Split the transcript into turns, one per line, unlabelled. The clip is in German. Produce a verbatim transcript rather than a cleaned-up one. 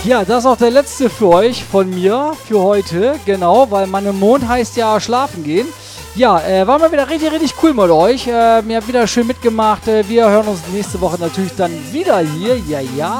Ja, das ist auch der letzte für euch von mir für heute. Genau, weil Mann im Mond heißt ja schlafen gehen. Ja, äh, war mal wieder richtig, richtig cool mit euch. Äh, mir hat wieder schön mitgemacht. Äh, wir hören uns nächste Woche natürlich dann wieder hier. Ja, ja.